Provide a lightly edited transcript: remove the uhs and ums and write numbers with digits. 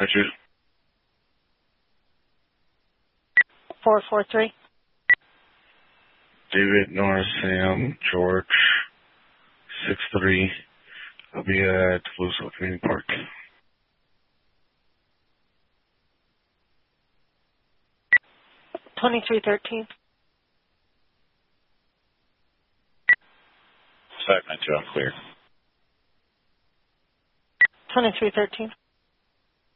Richard. 443. David, Norris, Sam, George, 6-3. I'll be at Louisville Community Park. $23.13. Segment 2, I'm clear. $23.13.